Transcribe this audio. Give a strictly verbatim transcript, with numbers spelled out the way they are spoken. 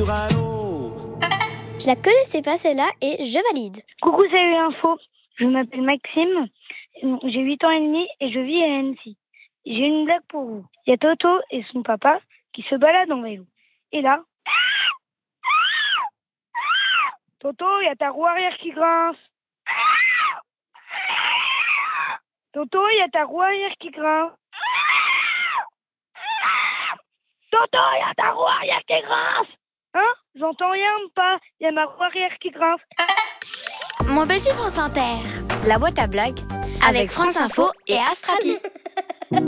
sur un lot. Je la connaissais pas celle-là et je valide. Coucou, salut l'info. Je m'appelle Maxime, j'ai huit ans et demi et je vis à Annecy. J'ai une blague pour vous. Il y a Toto et son papa qui se baladent en vélo. Et là, Toto, il y a ta roue arrière qui grince. Toto, il y a ta roue arrière qui grince. Toto, il y a ta roue arrière qui grince. Hein? J'entends rien ou pas? Il y a ma roue arrière qui grince. Mon petit France Inter, la boîte à blagues avec France Info et Astrapi.